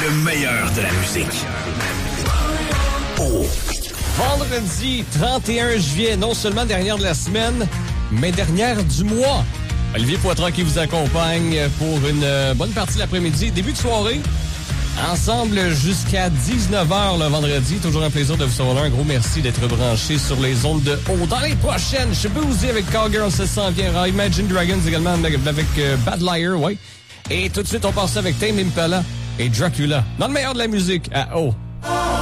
Le meilleur de la musique. Oh. Vendredi 31 juillet, non seulement dernière de la semaine, mais dernière du mois. Olivier Poitras qui vous accompagne pour une bonne partie de l'après-midi. Début de soirée, ensemble jusqu'à 19h le vendredi. Toujours un plaisir de vous savoir. Un gros merci d'être branché sur les ondes de haut. Dans les prochaines, je peux vous dire avec Cowgirl, ça s'en vient. Imagine Dragons également avec Bad Liar, ouais. Et tout de suite, on passe avec Tame Impala et Dracula. Dans le meilleur de la musique, à haut.